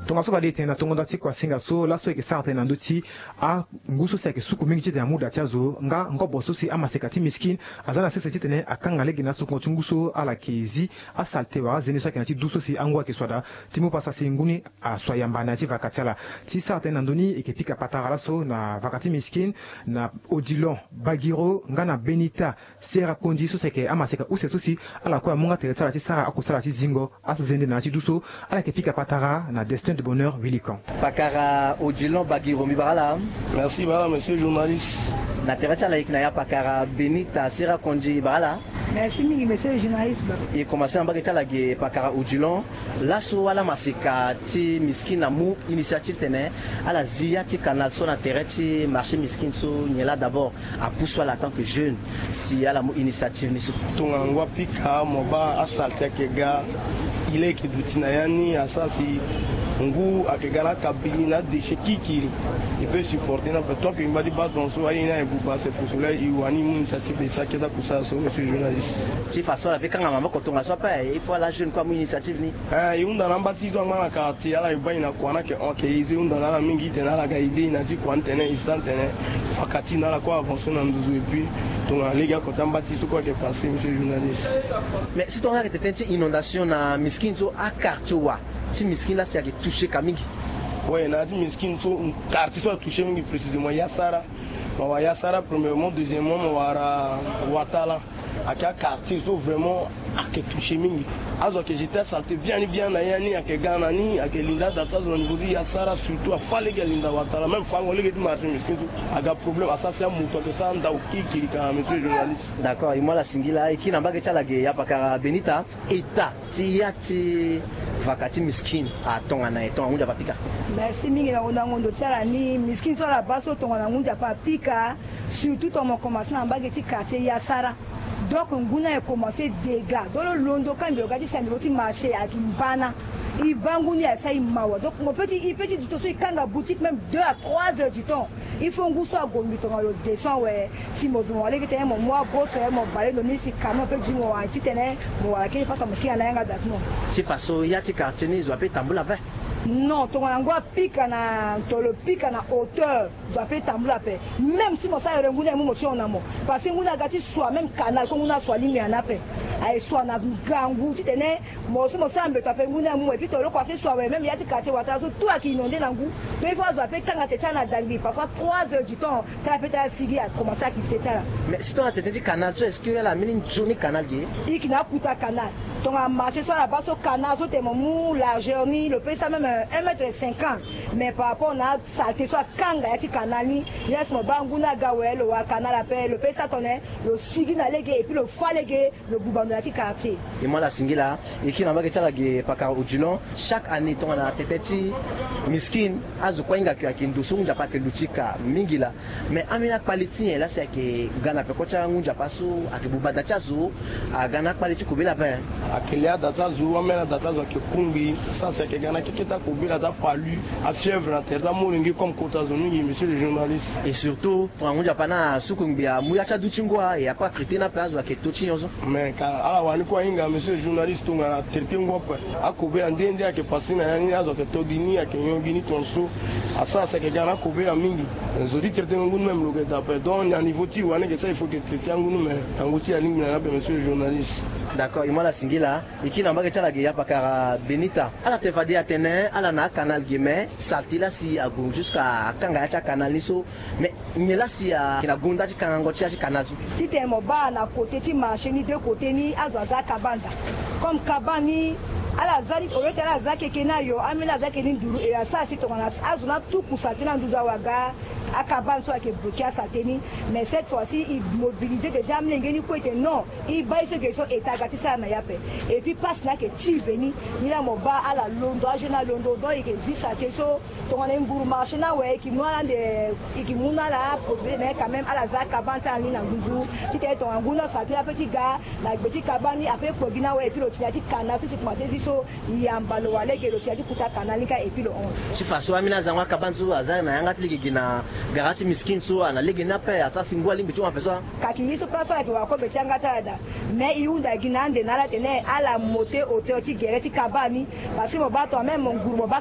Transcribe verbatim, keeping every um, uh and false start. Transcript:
tonga so badete na tongo ndati kwa singa so la so ke sarte na nduti a nguso sa ke suku mingi chete amuda chazo nga ngobo so si amasekati miskin azana sese chete ne akanga legi na suku chunguso ala kezi a salte wa zeni so ke na ti duso si angwa ke swada timu pasa si nguni a swayamba na ti vakatiala ti sarte na nduni e ke pika patara so na vakati miskin na Odilon Bagiro nga na Benita Sera Kondi so se ke amaseka use so si ala kwa munga teletala ti sara akusala ti zingo asazende na ti duso ala ke pika patara na Destin de Bonheur Willican. Pakara Odilon Bagiro mi barala. Merci bala monsieur journaliste. Na terecha la ikna Pakara Benita Sera Kondi barala. Merci mingi monsieur journaliste. Et commencer en bagita la ge Pakara Odilon la so ala maseka ti miskin na mu initiative tene ala zia ti canal so na terechi marché miskin so nyela d'abord à pousso la tant que jeune si ala mu initiative ni so tongangwa pika moba asalte ke ga ile ki dutina yani asasi ngu akegala kabini na déchet kikiri il peut supporter na tant que mbadi ba dans so ayina e buba c'est pour cela iwani mu initiative ça qui da kusa so monsieur journaliste ti façon avec quand maman ko tonga so pa il faut la jeune comme initiative ni eh yunda na mbati zo ngana quartier ala ibana ko na ke OK izi yunda na mingi tena la ga idée na ti ko antene instantane fakati na la ko avancer na nduzu et puis tonga les gars ko tambati so ko ke passer monsieur journaliste. Mais si tonga que tete inondation na miskin so a quartier wa si miskin là c'est que touché kamingi. Ouais, na di miskin so quartier so touché mingi précisément Yassara. Wa Yassara premièrement, deuxièmement wara Watala. Aka quartier so vraiment a que touché mingi. Azo que j'étais salté bien bien na yani ake Ghana ni ake linda data au niveau de Yassara surtout a fallait que linda Watala même fango les marché miskin aga problème ça c'est un moto que ça nda ukiki ka monsieur journaliste. D'accord, et moi la singila et qui na bageta la ge ya Pakara Benita eta ti ya ti vakati miskin a tonga na etonga ngunja papika. Merci mingi na onda ngondo tsala ni miskin so la baso tonga na ngunja papika surtout on commence na bageti quartier Yassara. Donc nguna a commencé dégâts dans le londo quand il regarde ça le marché à Kimbana il banguni à ça il mawa donc mon petit il petit du tout il kanga boutique même deux à trois heures du temps il faut ngou soit gombi ton le descend ouais si mo zo aller que mon moi boss mon balai le nisi camion peut dire moi ti tene mo ala ke fata mo ki ala nga dat mo si façon ya ti quartier ni zo pe tambula pe non ton ngwa pika na to le pika na hauteur zo pe tambula pe même si mo sa nguna mo mo na mo parce que nguna gati soit même canal ko nguna soit limi na pe ai soit na gangu ti tene mo so mo sambe to pe nguna mo et puis to le quoi c'est soit même ya ti quartier wata so tout qui inondé na ngu to il faut zo pe tanga te chana dangi parfois trois heures du temps ça peut être sigi à commencer à activité ça. Mais si tu as été dit canal est-ce que la mine journée canal qui il n'a kuta canal donc à marcher sur la base au canal so te mon largeur ni le fait ça même un mètre cinquante mais par rapport à salté soit kanga ya ti canal ni laisse mo banguna gawel wa canal appel le fait ça tonne le sigi na lege et puis le fa lege le boubando ya ti quartier et moi la singila et qui na ba ketala ge Pakara Odilon chaque année ton na teteti miskin azu kwinga kwa kindusu nja pa ke luchika mingila mais amina quality là c'est que Ghana pe kocha ngunja paso akibuba dachazo Ghana quality kubila pe akilia dachazo amena dachazo ke kumbi ça c'est que Ghana ke kita kubila da palu a fièvre na terre da moringi comme kota zoni monsieur le journaliste et surtout pour ngunja pana sukumbi ya muyacha duchingwa ya pas traiter na pazo ke tochinyozo mais ka ala wani ko inga monsieur le journaliste tunga traiter ngwa akubila ndende ake pasina yani azo ke todini ake nyongini tonso asa c'est que Ghana kubila mingi zodi traiter ngun même le gars donc à niveau ti wane que ça il faut que traiter ngunu mais kanguti ya lingi na monsieur le journaliste. D'accord, et moi la singila et qui na ba ketala ge ya Pakara Benita ala te fadi atene ala na canal game saltila si agun jusqu'à kanga ya canal niso mais nyela si a kina gunda ti kango ti canal ti te mo ba na côté ti marché ni deux côtés ni azaza kabanda comme kabani ala zali orete ala zake kenayo amila zake ni nduru e asa si tongana azuna tout kusatina nduza waga akaban so ake bloquer asateni mais cette fois-ci il mobilisait déjà mlengeni ko était non il baisse que so etagati ça na yape et puis passe na ke ti veni ni la moba ala londo ajena londo do e ke zisa ke so tongana nguru marché na we ki mwana de ki muna la possible mais quand même ala zaka banta ni na nguzu ti te to nguna satira petit gars la petit kabani après kogina we et puis le tiati kana tout c'est commencé so yambalo wale ke le tiati kuta kanalika et puis le on si faso amina zangwa kabanzu azana na yanga tligigi na garati miskin so ana ligi na pe asa singwa limbi tu mapesa kaki yiso plaso ya kiwa ko bechanga tada mais iunda ginande na la tene ala moté hauteur ti gereti kabani parce que mo bato même mon guru